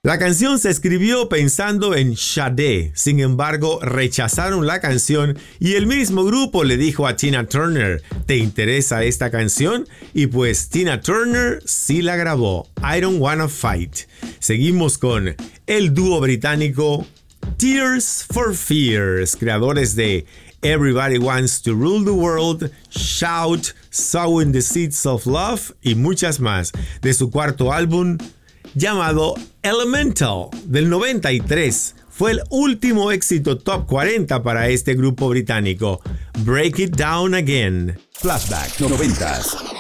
La canción se escribió pensando en Sade, sin embargo rechazaron la canción y el mismo grupo le dijo a Tina Turner, ¿te interesa esta canción? Y pues Tina Turner sí la grabó, I Don't Wanna Fight. Seguimos con el dúo británico Tears for Fears, creadores de Everybody Wants to Rule the World, Shout, Sowing the Seeds of Love y muchas más, de su cuarto álbum llamado Elemental del 93. Fue el último éxito top 40 para este grupo británico. Break It Down Again. Flashback 90s.